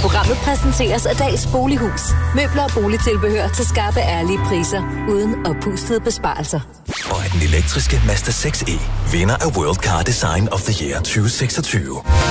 Programmet præsenteres af Dags Bolighus. Møbler og boligtilbehør til skarpe, ærlige priser, uden oppustede besparelser. Og at den elektriske Mazda 6e vinder af World Car Design of the Year 2026.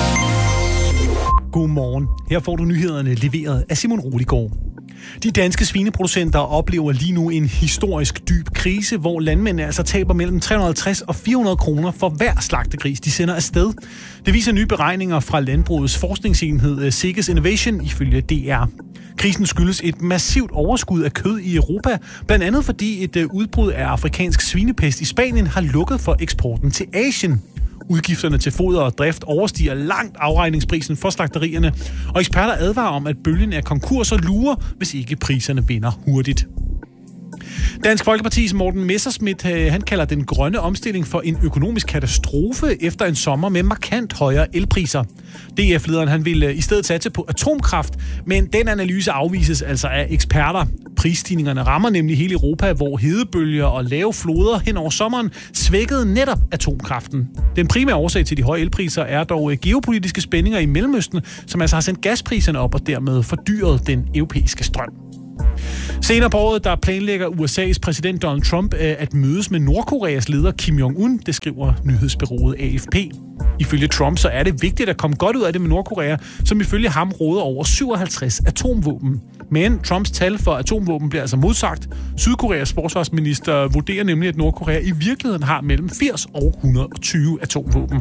Godmorgen. Her får du nyhederne leveret af Simon Roligård. De danske svineproducenter oplever lige nu en historisk dyb krise, hvor landmændene altså taber mellem 350 og 400 kroner for hver slagtegris, de sender afsted. Det viser nye beregninger fra landbrugets forskningsenhed Seges Innovation ifølge DR. Krisen skyldes et massivt overskud af kød i Europa, blandt andet fordi et udbrud af afrikansk svinepest i Spanien har lukket for eksporten til Asien. Udgifterne til foder og drift overstiger langt afregningsprisen for slagterierne, og eksperter advarer om, at bølgen af konkurser lurer, hvis ikke priserne vinder hurtigt. Dansk Folkepartis Morten Messerschmidt, han kalder den grønne omstilling for en økonomisk katastrofe efter en sommer med markant højere elpriser. DF-lederen han vil i stedet satse på atomkraft, men den analyse afvises altså af eksperter. Prisstigningerne rammer nemlig hele Europa, hvor hedebølger og lave floder hen over sommeren svækkede netop atomkraften. Den primære årsag til de høje elpriser er dog geopolitiske spændinger i Mellemøsten, som altså har sendt gaspriserne op og dermed fordyret den europæiske strøm. Senere på året, der planlægger USA's præsident Donald Trump at mødes med Nordkoreas leder Kim Jong-un, det skriver nyhedsbureauet AFP. Ifølge Trump så er det vigtigt at komme godt ud af det med Nordkorea, som ifølge ham råder over 57 atomvåben. Men Trumps tal for atomvåben bliver altså modsagt. Sydkoreas forsvarsminister vurderer nemlig, at Nordkorea i virkeligheden har mellem 80 og 120 atomvåben.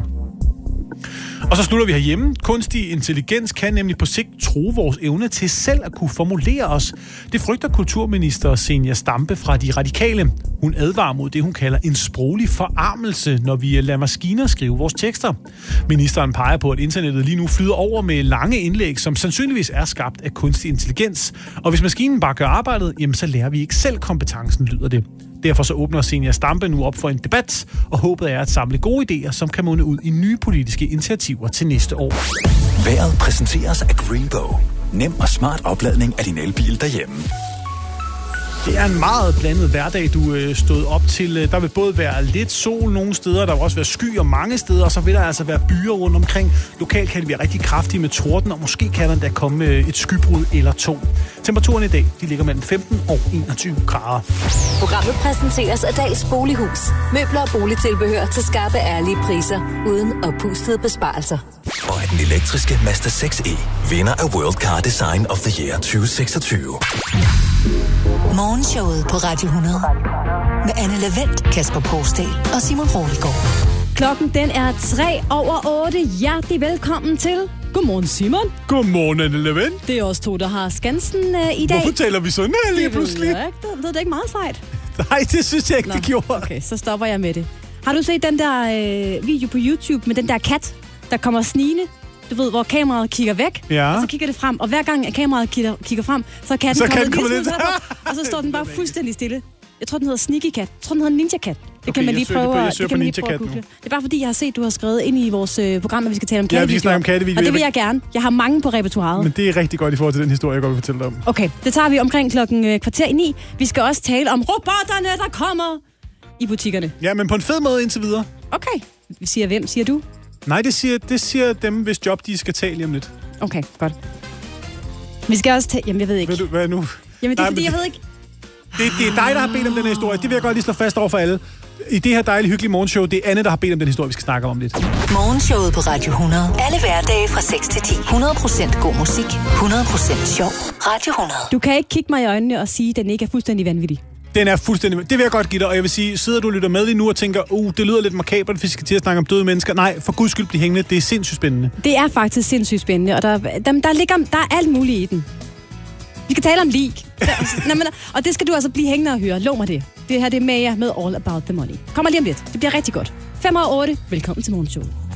Og så slutter vi herhjemme. Kunstig intelligens kan nemlig på sigt true vores evne til selv at kunne formulere os. Det frygter kulturminister Zenia Stampe fra De Radikale. Hun advarer mod det, hun kalder en sproglig forarmelse, når vi lader maskiner skrive vores tekster. Ministeren peger på, at internettet lige nu flyder over med lange indlæg, som sandsynligvis er skabt af kunstig intelligens. Og hvis maskinen bare gør arbejdet, jamen så lærer vi ikke selv kompetencen, lyder det. Derfor så åbner Zenia Stampe nu op for en debat, og håbet er at samle gode idéer, som kan munde ud i nye politiske initiativer til næste år. Vejret præsenteres af Greenbow. Nem og smart opladning af din elbil derhjemme. Det er en meget blandet hverdag, du stod op til. Der vil både være lidt sol nogle steder, der vil også være skyer mange steder, og så vil der altså være byer rundt omkring. Lokalt kan det være rigtig kraftige med torden, og måske kan der endda komme et skybrud eller to. Temperaturen i dag, de ligger mellem 15 og 21 grader. Programmet præsenteres af Dags Bolighus. Møbler og boligtilbehør til skarpe, ærlige priser, uden oppustede besparelser. Og at den elektriske Mazda 6e vinder af World Car Design of the Year 2026. Morgenshowet på Radio 100 med Anne Lavendt, Kasper Porsdal og Simon Roligård. Klokken den er 3:08. Hjertelig velkommen til. Godmorgen Simon. Godmorgen Anne Lavendt. Det er os to, der har Skansen i dag. Hvorfor taler vi sådan her lige pludselig? Det er ikke meget sejt. Nej, det synes jeg ikke, det gjorde. Okay, så stopper jeg med det. Har du set den der video på YouTube med den der kat, der kommer snigende? Du ved, hvor kameraet kigger væk, ja. Og så kigger det frem. Og hver gang at kameraet kigger frem, så er katten kommet lidt og så står den bare fuldstændig stille. Jeg tror, den hedder Sneaky Cat. Jeg tror, den hedder Ninja Cat. Det kan man lige prøve at google. Det er bare fordi, jeg har set, du har skrevet ind i vores program, at vi skal tale om kattevideoer. Ja, vi skal snakke om kattevideoer. Og det vil jeg gerne. Jeg har mange på repertoiret. Men det er rigtig godt i forhold til den historie, jeg godt vil fortælle dig om. Okay, det tager vi omkring klokken 8:45. Vi skal også tale om robotterne, der kommer i butikkerne. Ja, men på en fed måde indtil videre. Okay. Siger hvem? Siger du? Nej, det siger dem, hvis job de skal tage lige om lidt. Okay, godt. Vi skal også tage... Jamen, jeg ved ikke. Hvad nu? Jamen, det er fordi, jeg ved ikke... Det er dig, der har bedt om den her historie. Det vil jeg godt lige slå fast over for alle. I det her dejlige, hyggelige morgenshow, det er Anne, der har bedt om den historie, vi skal snakke om lidt. Morgenshowet på Radio 100. Alle hverdage fra 6 til 10. 100% god musik. 100% sjov. Radio 100. Du kan ikke kigge mig i øjnene og sige, at den ikke er fuldstændig vanvittig. Den er fuldstændig... Det vil jeg godt give dig, og jeg vil sige, sidder du og lytter med lige nu og tænker, det lyder lidt makabert, hvis vi skal til at snakke om døde mennesker. Nej, for guds skyld, bliv hængende. Det er sindssygt spændende. Det er faktisk sindssygt spændende, og der er alt muligt i den. Vi skal tale om lig. Og det skal du altså blive hængende og høre. Lov mig det. Det her det er Maya med All About the Money. Kommer lige om lidt. Det bliver rigtig godt. 5:08. Velkommen til morgenshowet.